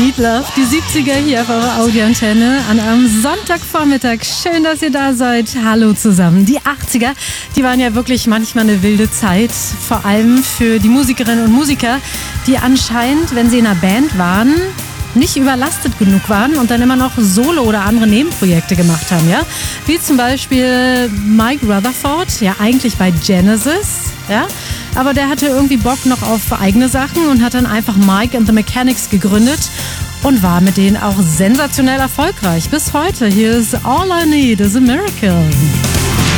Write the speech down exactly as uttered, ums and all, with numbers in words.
Meatloaf, die siebziger hier auf eurer Audioantenne an einem Sonntagvormittag. Schön, dass ihr da seid. Hallo zusammen. Die achtziger, die waren ja wirklich manchmal eine wilde Zeit. Vor allem für die Musikerinnen und Musiker, die anscheinend, wenn sie in einer Band waren, nicht überlastet genug waren und dann immer noch Solo- oder andere Nebenprojekte gemacht haben, ja? Wie zum Beispiel Mike Rutherford, ja eigentlich bei Genesis, ja? Aber der hatte irgendwie Bock noch auf eigene Sachen und hat dann einfach Mike and the Mechanics gegründet und war mit denen auch sensationell erfolgreich. Bis heute. Hier ist All I Need is a Miracle.